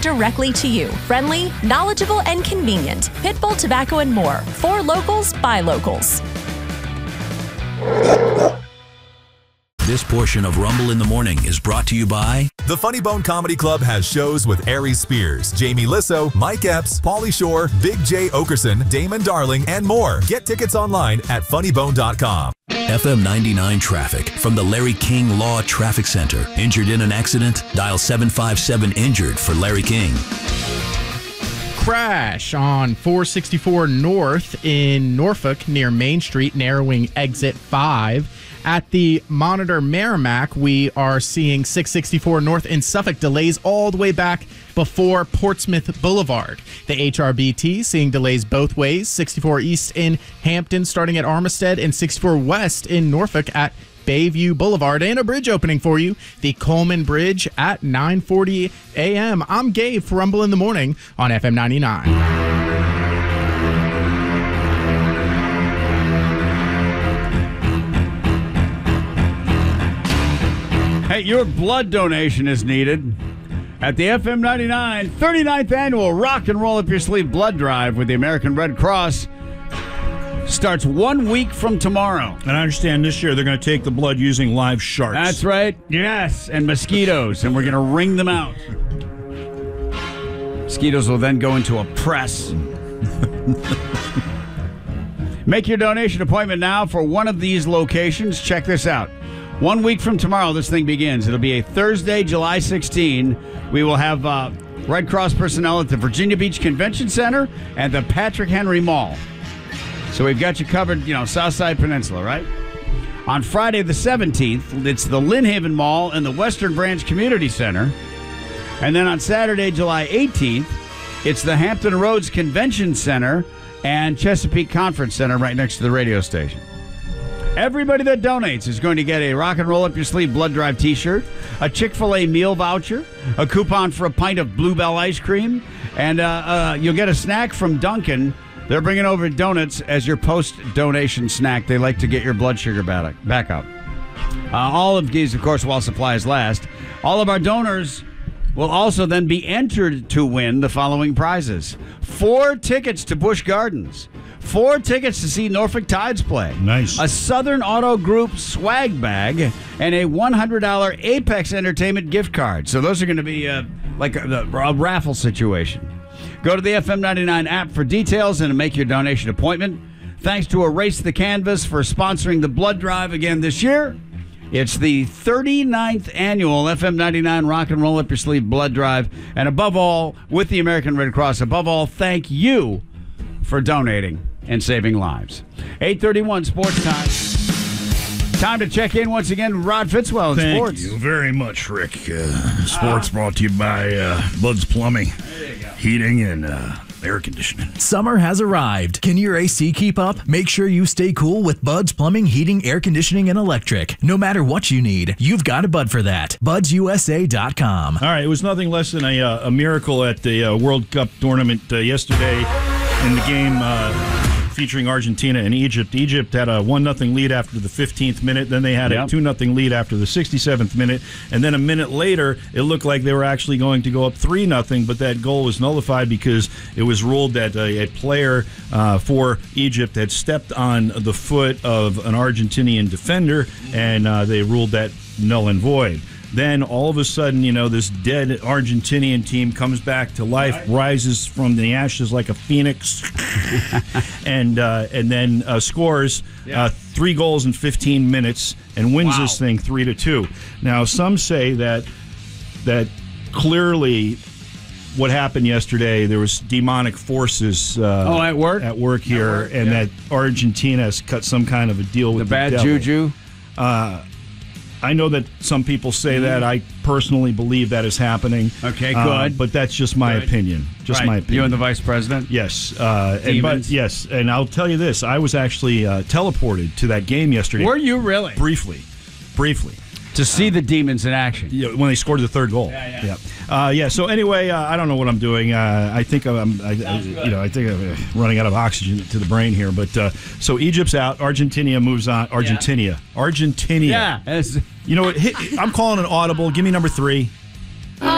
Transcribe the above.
directly to you. Friendly, knowledgeable, and convenient. Pitbull Tobacco and more. For locals, by locals. This portion of Rumble in the Morning is brought to you by The Funny Bone Comedy Club has shows with Aries Spears, Jamie Lissow, Mike Epps, Pauly Shore, Big J. Okerson, Damon Darling, and more. Get tickets online at funnybone.com. FM 99 traffic from the Larry King Law Traffic Center. Injured in an accident? Dial 757-INJURED for Larry King. Crash on 464 North in Norfolk near Main Street, narrowing exit 5. At the Monitor Merrimack, we are seeing 664 North in Suffolk delays all the way back before Portsmouth Boulevard. The HRBT seeing delays both ways, 64 East in Hampton starting at Armistead and 64 West in Norfolk at Bayview Boulevard. And a bridge opening for you, the Coleman Bridge at 9:40 a.m. I'm Gabe for Rumble in the Morning on FM 99. Hey, your blood donation is needed at the FM 99 39th Annual Rock and Roll Up Your Sleeve Blood Drive with the American Red Cross. Starts 1 week from tomorrow. And I understand this year they're going to take the blood using live sharks. That's right. Yes, and mosquitoes, and we're going to wring them out. Mosquitoes will then go into a press. Make your donation appointment now for one of these locations. Check this out. 1 week from tomorrow, this thing begins. It'll be a Thursday, July 16. We will have Red Cross personnel at the Virginia Beach Convention Center and the Patrick Henry Mall. So we've got you covered, Southside Peninsula, right? On Friday the 17th, it's the Lynn Haven Mall and the Western Branch Community Center. And then on Saturday, July 18th, it's the Hampton Roads Convention Center and Chesapeake Conference Center right next to the radio station. Everybody that donates is going to get a Rock and Roll Up Your Sleeve Blood Drive t-shirt, a Chick-fil-A meal voucher, a coupon for a pint of Bluebell ice cream, and you'll get a snack from Dunkin'. They're bringing over donuts as your post-donation snack. They like to get your blood sugar back up. All of these, of course, while supplies last. All of our donors will also then be entered to win the following prizes. 4 tickets to Busch Gardens. 4 tickets to see Norfolk Tides play. Nice. A Southern Auto Group swag bag and a $100 Apex Entertainment gift card. So those are going to be like a raffle situation. Go to the FM 99 app for details and to make your donation appointment. Thanks to Erase the Canvas for sponsoring the blood drive again this year. It's the 39th annual FM 99 Rock and Roll Up Your Sleeve Blood Drive. And above all, with the American Red Cross, above all, thank you for donating and saving lives. 8:31 Sports Time. Time to check in once again with Rod Fitzwell in sports. Thank you very much, Rick. Sports brought to you by Bud's Plumbing, Heating, and Air Conditioning. Summer has arrived. Can your AC keep up? Make sure you stay cool with Bud's Plumbing, Heating, Air Conditioning, and Electric. No matter what you need, you've got a Bud for that. BudsUSA.com. All right, it was nothing less than a miracle at the World Cup tournament yesterday in the game featuring Argentina and Egypt. Egypt had a 1-0 lead after the 15th minute. Then they had a 2-0 lead after the 67th minute. And then a minute later, it looked like they were actually going to go up 3-0, but that goal was nullified because it was ruled that a player for Egypt had stepped on the foot of an Argentinian defender, and they ruled that null and void. Then all of a sudden, this dead Argentinian team comes back to life, rises from the ashes like a phoenix, and then scores 3 goals in 15 minutes and wins this thing 3-2. Now, some say that clearly what happened yesterday, there was demonic forces at work here, and that Argentina has cut some kind of a deal with the bad devil. juju. I know that some people say that. I personally believe that is happening. Okay, good. But that's just my opinion. My opinion. You and the vice president? Yes. And I'll tell you this. I was actually teleported to that game yesterday. Were you really? Briefly. To see the Demons in action. Yeah, when they scored the 3rd goal. Yeah. So anyway, I don't know what I'm doing. I think I'm running out of oxygen to the brain here. But so Egypt's out. Argentina moves on. Argentina. Yeah. You know what? I'm calling an audible. Give me number 3.